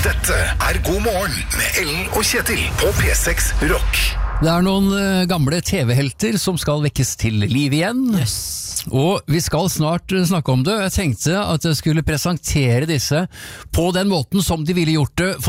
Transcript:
Dette er God morgen med Ellen og Kjetil på P6 Rock. Det er noen gamle TV-helter som skal vekkes til liv igjen. Og vi skal snart snakke om det. Jeg tenkte at jeg skulle presentere disse på den måten som de ville gjort det